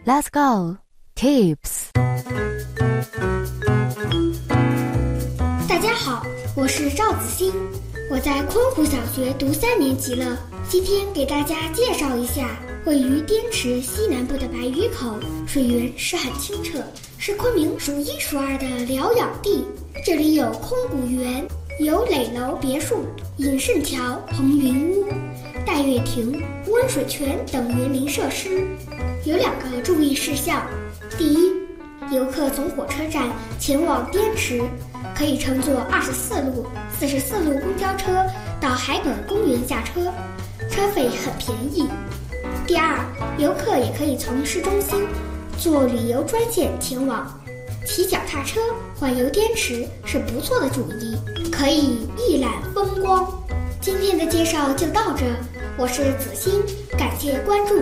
Let's go tips。 大家好，我是赵子欣，我在昆湖小学读3年级了。今天给大家介绍一下位于滇池西南部的白鱼口，水源是很清澈，是昆明数1数2的疗养地。这里有空谷园，有垒楼别墅、饮胜桥、红云屋、岱月亭、温水泉等园林设施。有2个注意事项：第一，游客从火车站前往滇池，可以乘坐24路、44路公交车到海埂公园下车，车费很便宜。第二，游客也可以从市中心坐旅游专线前往，骑脚踏车环游滇池是不错的主意，可以一览风光。今天的介绍就到这，我是子欣，感谢关注。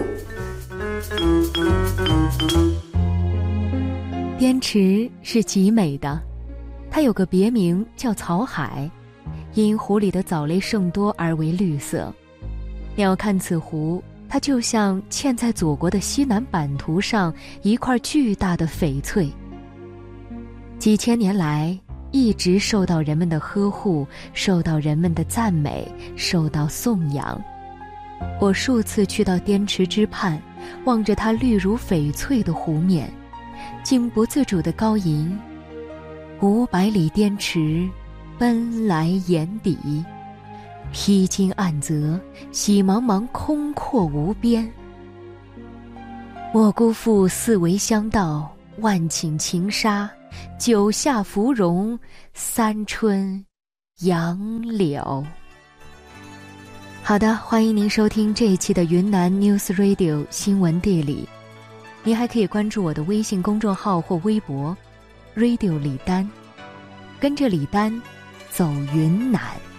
滇池是极美的，它有个别名叫草海，因湖里的藻类甚多而为绿色。鸟瞰此湖，它就像嵌在祖国的西南版图上一块巨大的翡翠。几千年来，一直受到人们的呵护，受到人们的赞美，受到颂扬。我数次去到滇池之畔，望着它绿如翡翠的湖面，竟不自主地高吟：500里滇池，奔来眼底，披荆暗泽，喜茫茫空阔无边。莫辜负四维乡道，万顷情沙，九夏芙蓉，三春杨柳。好的，欢迎您收听这一期的云南 News Radio 新闻地理。您还可以关注我的微信公众号或微博 Radio 李丹，跟着李丹走云南。